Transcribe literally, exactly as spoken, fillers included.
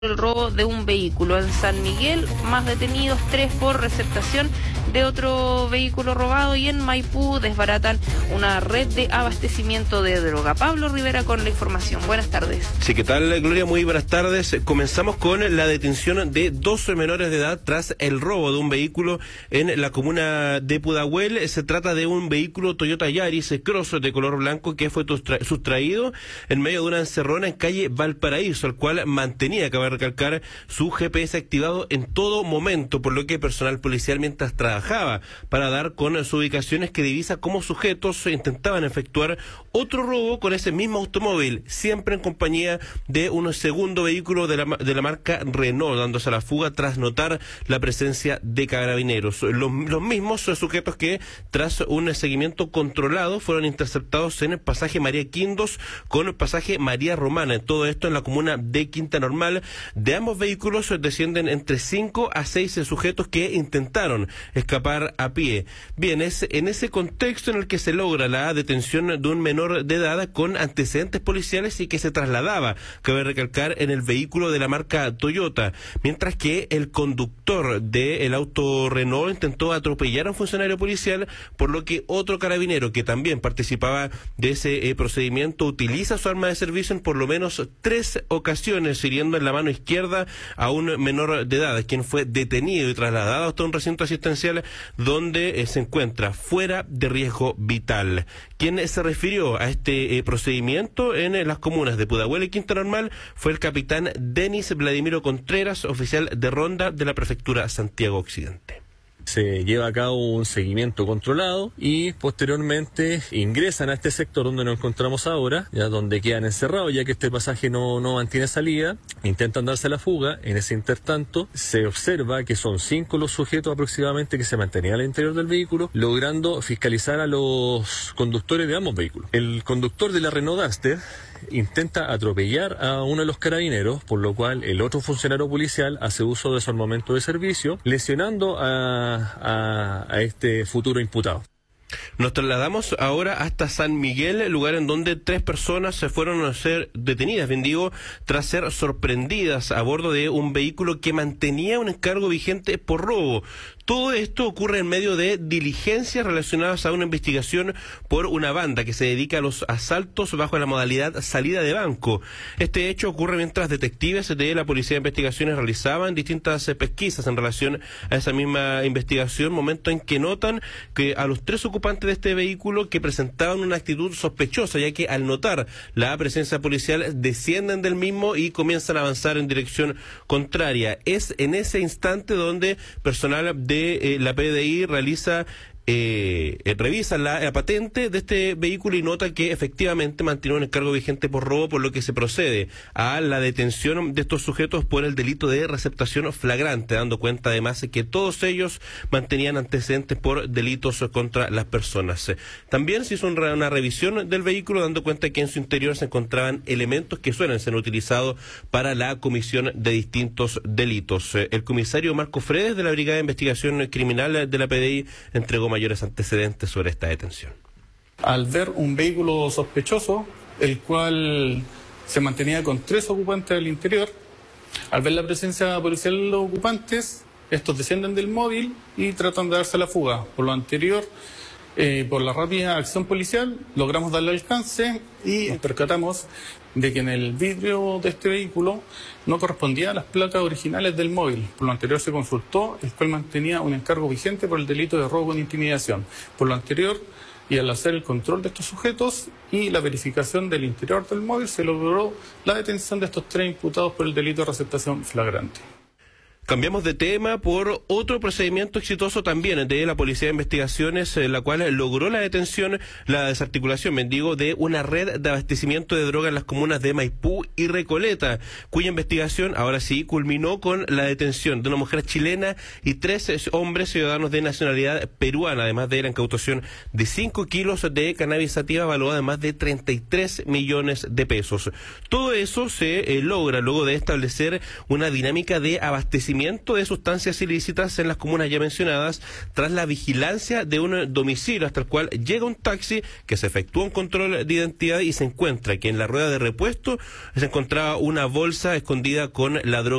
el robo de un vehículo. En San Miguel, más detenidos, tres por receptación de otro vehículo robado, y en Maipú desbaratan una red de abastecimiento de droga. Pablo Rivera con la información. Buenas tardes. Sí, ¿qué tal, Gloria? Muy buenas tardes. Comenzamos con la detención de dos menores de edad tras el robo de un vehículo en la comuna de Pudahuel. Se trata de un vehículo Toyota Yaris Cross de color blanco que fue sustraído en medio de una encerrona en calle Valparaíso, al cual mantenía, cabe recalcar, su G P S activado en todo momento, por lo que personal policial, mientras trabajaba para dar con sus ubicaciones, que divisa cómo sujetos intentaban efectuar otro robo con ese mismo automóvil, siempre en compañía de un segundo vehículo de la, de la marca Renault, dándose a la fuga tras notar la presencia de carabineros. Los, los mismos sujetos que, tras un seguimiento controlado, fueron interceptados en el pasaje María Quindos con el pasaje María Romana. Todo esto en la comuna de Quinta Normal. De ambos vehículos descienden entre cinco a seis sujetos que intentaron escapar a pie. Bien, es en ese contexto en el que se logra la detención de un menor de edad con antecedentes policiales y que se trasladaba, cabe recalcar, en el vehículo de la marca Toyota, mientras que el conductor del auto Renault intentó atropellar a un funcionario policial, por lo que otro carabinero que también participaba de ese eh, procedimiento utiliza su arma de servicio en por lo menos tres ocasiones, hiriendo en la mano izquierda a un menor de edad, quien fue detenido y trasladado hasta un recinto asistencial donde eh, se encuentra fuera de riesgo vital. Quien se refirió a este eh, procedimiento en eh, las comunas de Pudahuel y Quinta Normal fue el capitán Denis Vladimiro Contreras, oficial de ronda de la prefectura Santiago Occidente. Se lleva a cabo un seguimiento controlado y posteriormente ingresan a este sector donde nos encontramos ahora, ya donde quedan encerrados, ya que este pasaje no, no mantiene salida, intentan darse la fuga. En ese intertanto se observa que son cinco los sujetos aproximadamente que se mantenían al interior del vehículo, logrando fiscalizar a los conductores de ambos vehículos. El conductor de la Renault Duster intenta atropellar a uno de los carabineros, por lo cual el otro funcionario policial hace uso de su armamento de servicio, lesionando a, a, a este futuro imputado. Nos trasladamos ahora hasta San Miguel, lugar en donde tres personas se fueron a ser detenidas, bien digo, tras ser sorprendidas a bordo de un vehículo que mantenía un encargo vigente por robo. Todo esto ocurre en medio de diligencias relacionadas a una investigación por una banda que se dedica a los asaltos bajo la modalidad salida de banco. Este hecho ocurre mientras detectives de la Policía de Investigaciones realizaban distintas pesquisas en relación a esa misma investigación, momento en que notan que a los tres ocupantes de este vehículo que presentaban una actitud sospechosa, ya que al notar la presencia policial descienden del mismo y comienzan a avanzar en dirección contraria. Es en ese instante donde personal de Eh, la P D I realiza Eh, eh, revisa la, la patente de este vehículo y nota que efectivamente mantiene un encargo vigente por robo, por lo que se procede a la detención de estos sujetos por el delito de receptación flagrante, dando cuenta además de que todos ellos mantenían antecedentes por delitos contra las personas. También se hizo una, una revisión del vehículo, dando cuenta que en su interior se encontraban elementos que suelen ser utilizados para la comisión de distintos delitos. El comisario Marco Fredes, de la Brigada de Investigación Criminal de la P D I, entregó mayores antecedentes sobre esta detención. Al ver un vehículo sospechoso, el cual se mantenía con tres ocupantes al interior, al ver la presencia policial de los ocupantes, estos descienden del móvil y tratan de darse la fuga. Por lo anterior, eh, por la rápida acción policial, logramos darle alcance y nos percatamos de que en el vidrio de este vehículo no correspondía a las placas originales del móvil. Por lo anterior se consultó, el cual mantenía un encargo vigente por el delito de robo con intimidación. Por lo anterior, y al hacer el control de estos sujetos y la verificación del interior del móvil, se logró la detención de estos tres imputados por el delito de receptación flagrante. Cambiamos de tema por otro procedimiento exitoso también de la Policía de Investigaciones, en la cual logró la detención, la desarticulación, mendigo, de una red de abastecimiento de droga en las comunas de Maipú y Recoleta, cuya investigación ahora sí culminó con la detención de una mujer chilena y tres hombres ciudadanos de nacionalidad peruana, además de la incautación de cinco kilos de cannabis sativa valuada en más de treinta y tres millones de pesos. Todo eso se eh, logra luego de establecer una dinámica de abastecimiento abastecimiento de sustancias ilícitas en las comunas ya mencionadas, tras la vigilancia de un domicilio hasta el cual llega un taxi que se efectúa un control de identidad y se encuentra que en la rueda de repuesto se encontraba una bolsa escondida con la droga